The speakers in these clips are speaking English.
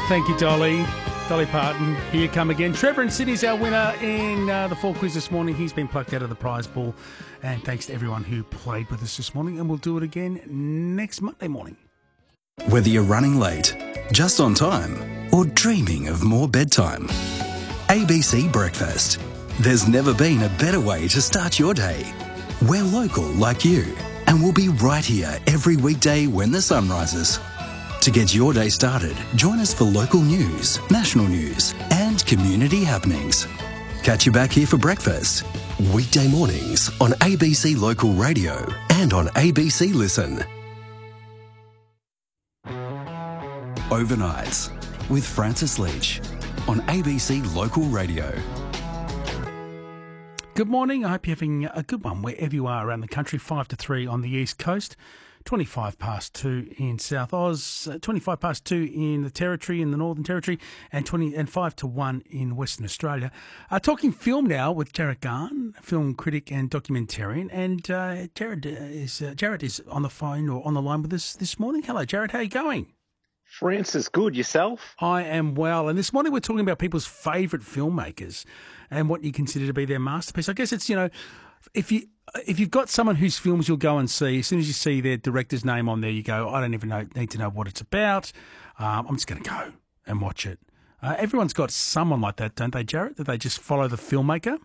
Thank you, Dolly. Dolly Parton, here come again. Trevor in Sydney's our winner in the fall quiz this morning. He's been plucked out of the prize pool. And thanks to everyone who played with us this morning. And we'll do it again next Monday morning. Whether you're running late, just on time, or dreaming of more bedtime, ABC Breakfast. There's never been a better way to start your day. We're local like you, and we'll be right here every weekday when the sun rises. To get your day started, join us for local news, national news, and community happenings. Catch you back here for breakfast. Weekday mornings on ABC Local Radio and on ABC Listen. Overnights with Francis Leach on ABC Local Radio. Good morning. I hope you're having a good one wherever you are around the country. 5 to 3 on the East Coast. 25 past 2 in South Oz, 25 past 2 in the Territory, in the Northern Territory, and 5 to 1 in Western Australia. Talking film now with Jared Garn, film critic and documentarian. And Jared is on the phone or on the line with us this morning. Hello, Jared. How are you going? Francis, good. Yourself? I am well. And this morning we're talking about people's favourite filmmakers and what you consider to be their masterpiece. I guess it's, if you've got someone whose films you'll go and see, as soon as you see their director's name on there, you go, I don't even need to know what it's about. I'm just going to go and watch it. Everyone's got someone like that, don't they, Jared? That they just follow the filmmaker?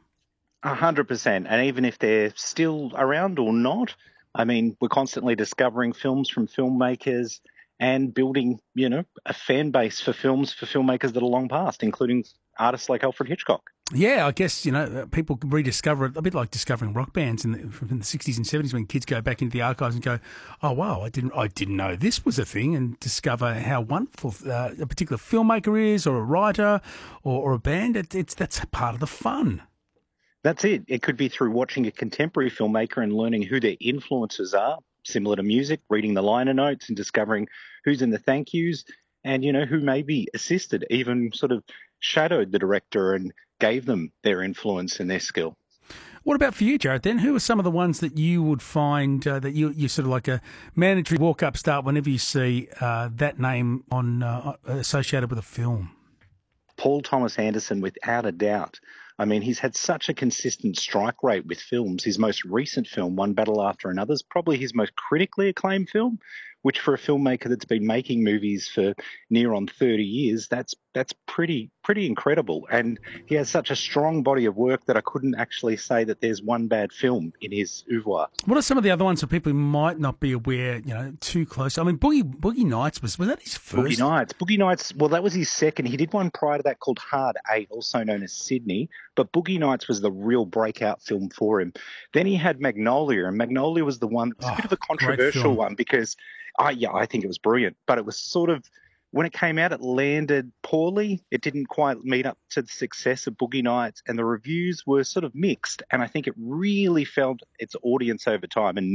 100%. And even if they're still around or not, I mean, we're constantly discovering films from filmmakers and building, a fan base for filmmakers that are long past, including artists like Alfred Hitchcock. Yeah, I guess, people rediscover it, a bit like discovering rock bands from the 60s and 70s when kids go back into the archives and go, oh, wow, I didn't know this was a thing, and discover how wonderful a particular filmmaker is, or a writer or a band. That's part of the fun. That's it. It could be through watching a contemporary filmmaker and learning who their influences are, similar to music, reading the liner notes and discovering who's in the thank yous and, who maybe assisted, even sort of shadowed the director and gave them their influence and their skill. What about for you, Jared, then? Who are some of the ones that you would find that you sort of like a mandatory walk-up start whenever you see that name associated with a film? Paul Thomas Anderson, without a doubt. I mean, he's had such a consistent strike rate with films. His most recent film, One Battle After Another, is probably his most critically acclaimed film, which for a filmmaker that's been making movies for near on 30 years, that's pretty incredible. And he has such a strong body of work that I couldn't actually say that there's one bad film in his oeuvre. What are some of the other ones for people who might not be aware, too close? I mean, Boogie Nights, was that his first? Boogie Nights, well, that was his second. He did one prior to that called Hard Eight, also known as Sydney. But Boogie Nights was the real breakout film for him. Then he had Magnolia, and Magnolia was the one that was a bit of a controversial one because I think it was brilliant, but it was sort of, when it came out, it landed poorly. It didn't quite meet up to the success of Boogie Nights, and the reviews were sort of mixed, and I think it really felt its audience over time. And